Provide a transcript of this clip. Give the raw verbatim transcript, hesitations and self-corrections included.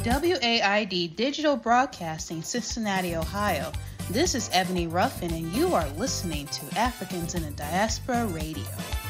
W A I D Digital Broadcasting, Cincinnati, Ohio. This is Ebony Ruffin, and you are listening to Africans in the Diaspora Radio.